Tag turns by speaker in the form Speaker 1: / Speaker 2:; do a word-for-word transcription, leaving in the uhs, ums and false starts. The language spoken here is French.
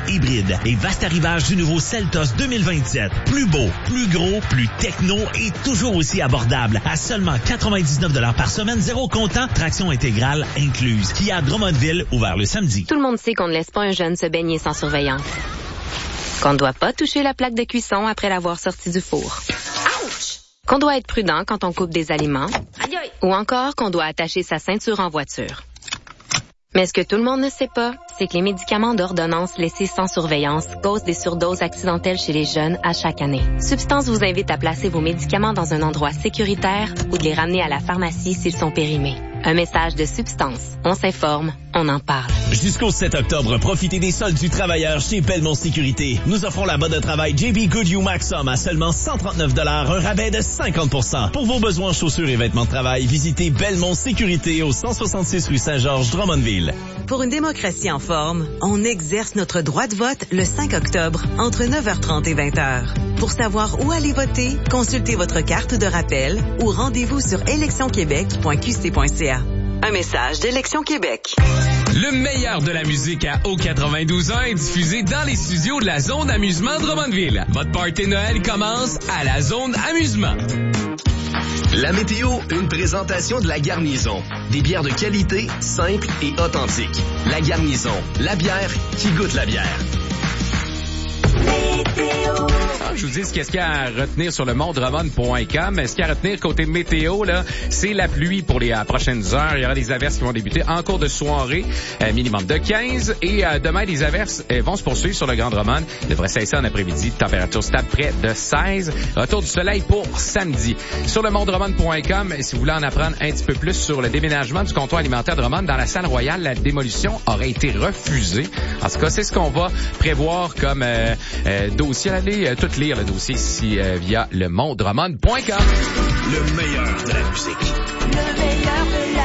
Speaker 1: hybride et vaste arrivage du nouveau Seltos deux mille vingt-sept. Plus beau, plus gros, plus techno et toujours aussi abordable. À seulement quatre-vingt-dix-neuf dollars par semaine, zéro comptant, traction intégrale incluse. Kia Drummondville, ouvert le samedi.
Speaker 2: Tout le monde sait qu'on ne laisse pas un jeune se baigner sans surveillance. Qu'on ne doit pas toucher la plaque de cuisson après l'avoir sorti du four. Ouch! Qu'on doit être prudent quand on coupe des aliments. Aïe aïe! Ou encore qu'on doit attacher sa ceinture en voiture. Mais ce que tout le monde ne sait pas, c'est que les médicaments d'ordonnance laissés sans surveillance causent des surdoses accidentelles chez les jeunes à chaque année. Substance vous invite à placer vos médicaments dans un endroit sécuritaire ou de les ramener à la pharmacie s'ils sont périmés. Un message de Substance. On s'informe, on en parle.
Speaker 1: Jusqu'au sept octobre, profitez des soldes du travailleur chez Belmont Sécurité. Nous offrons la botte de travail J B Goodyear Maxxum à seulement cent trente-neuf dollars, un rabais de cinquante pour cent. Pour vos besoins en chaussures et vêtements de travail, visitez Belmont Sécurité au cent soixante-six rue Saint-Georges, Drummondville.
Speaker 3: Pour une démocratie en forme, on exerce notre droit de vote le cinq octobre entre neuf heures trente et vingt heures. Pour savoir où aller voter, consultez votre carte de rappel ou rendez-vous sur élection québec point q c point c a. Un message d'Élection Québec.
Speaker 4: Le meilleur de la musique à O quatre-vingt-douze ans est diffusé dans les studios de la Zone Amusement Drummondville. Votre party Noël commence à la Zone Amusement.
Speaker 5: La météo, une présentation de La Garnison. Des bières de qualité, simples et authentiques. La Garnison, la bière qui goûte la bière.
Speaker 4: Météo. Ah, je vous dis, qu'est-ce qu'il y a à retenir sur le monddrummond point com. Ce qu'il y a à retenir côté météo, là, c'est la pluie pour les euh, prochaines heures. Il y aura des averses qui vont débuter en cours de soirée, euh, minimum de quinze. Et euh, demain, les averses euh, vont se poursuivre sur le Grand Drummond. Il devrait cesser en après-midi. Température stable près de seize. Retour du soleil pour samedi. Sur le monddrummond point com, si vous voulez en apprendre un petit peu plus sur le déménagement du comptoir alimentaire Drummond dans la salle royale, la démolition aurait été refusée. En tout cas, c'est ce qu'on va prévoir comme euh, euh, dossier. Allez euh, tout lire le dossier ici euh, via le monddrummond point com.
Speaker 1: Le meilleur de la musique.
Speaker 6: Le meilleur de